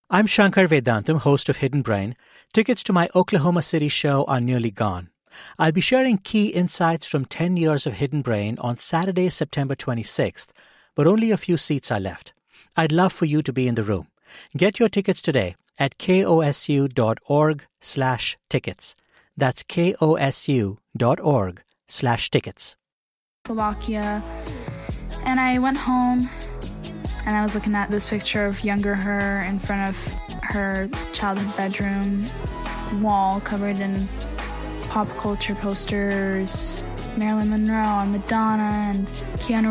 I'm Shankar Vedantam, host of Hidden Brain. Tickets to my Oklahoma City show are nearly gone. I'll be sharing key insights from 10 years of Hidden Brain on Saturday, September 26th, but only a few seats are left. I'd love for you to be in the room. Get your tickets today at kosu.org/tickets. That's kosu.org/tickets. Slovakia. And I went home and I was looking at this picture of younger her in front of her childhood bedroom wall covered in pop culture posters, Marilyn Monroe and Madonna and Keanu